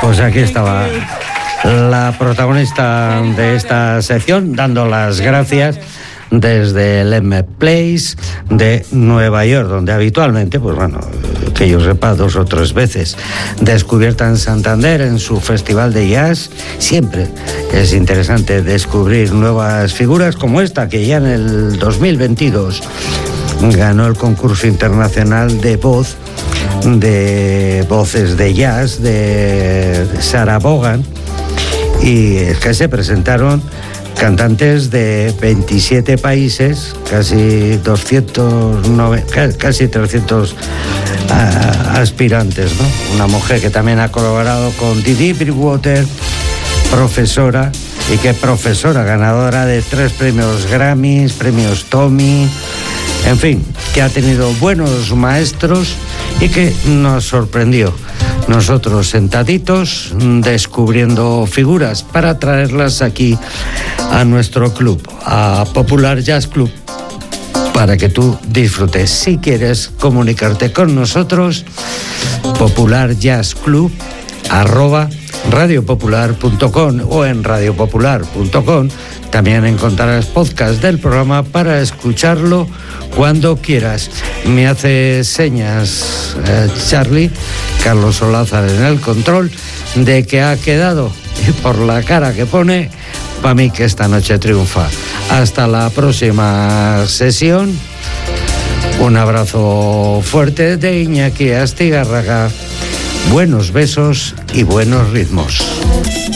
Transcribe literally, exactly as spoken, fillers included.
Pues aquí estaba la protagonista de esta sección, dando las gracias desde el M Place de Nueva York, donde habitualmente, pues bueno, que yo sepa, dos o tres veces descubierta en Santander en su festival de jazz. Siempre es interesante descubrir nuevas figuras como esta, que ya en el dos mil veintidós ganó el concurso internacional de voz, de voces de jazz de Sarah Vaughan, y es que se presentaron cantantes de veintisiete países, casi doscientos, casi trescientos uh, aspirantes, ¿no? Una mujer que también ha colaborado con Didi Bridgewater, profesora, y que profesora ganadora de tres premios Grammys, premios Tommy, en fin, que ha tenido buenos maestros y que nos sorprendió. Nosotros sentaditos descubriendo figuras para traerlas aquí a nuestro club, a Popular Jazz Club, para que tú disfrutes. Si quieres comunicarte con nosotros, Popular Jazz Club arroba radiopopular punto com, o en radiopopular punto com también encontrarás podcast del programa para escucharlo cuando quieras. Me hace señas eh, Charlie, Carlos Olázar en el control, de que ha quedado, y por la cara que pone, para mí que esta noche triunfa. Hasta la próxima sesión. Un abrazo fuerte de Iñaki Astigarraga. Buenos besos y buenos ritmos.